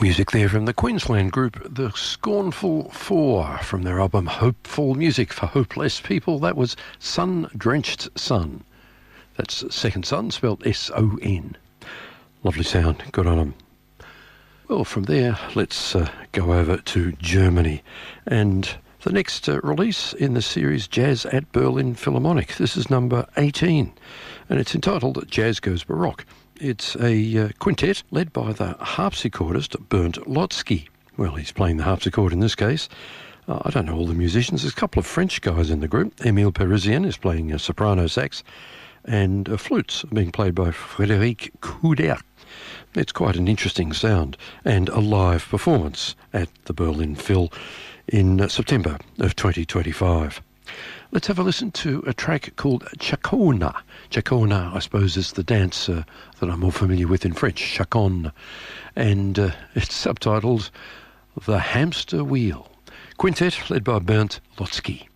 Music there from the Queensland group The Scornful Four from their album Hopeful Music for Hopeless People. That was Sun-Drenched Sun. That's Second Sun, spelled S-O-N. Lovely sound, good on them. Well, from there, let's go over to Germany. And the next release in the series Jazz at Berlin Philharmonic. This is number 18, and it's entitled Jazz Goes Baroque. It's a quintet led by the harpsichordist Bernd Lotsky. Well, he's playing the harpsichord in this case. I don't know all the musicians. There's a couple of French guys in the group. Émile Parisien is playing a soprano sax, and flutes are being played by Frédéric Couder. It's quite an interesting sound and a live performance at the Berlin Phil in September of 2025. Let's have a listen to a track called Chacona. Chacona, I suppose, is the dance that I'm more familiar with in French, Chaconne. And it's subtitled The Hamster Wheel. Quintet led by Bernd Lotsky.